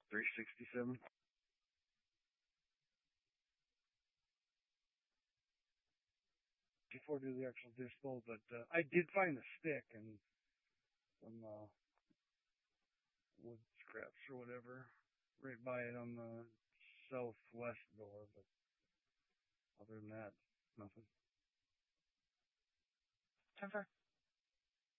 367. Before I do the actual dispo, but I did find the stick and some wood scraps or whatever right by it on the southwest door, but other than that, nothing. 10-4.